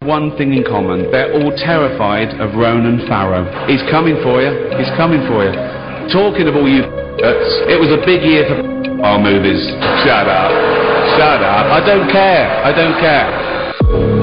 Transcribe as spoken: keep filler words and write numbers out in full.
one thing in common. They're all terrified of Ronan Farrow. He's coming for you. He's coming for you. Talking of all you it was a big year for our movies. Shut up. Shut up. I don't care. I don't care.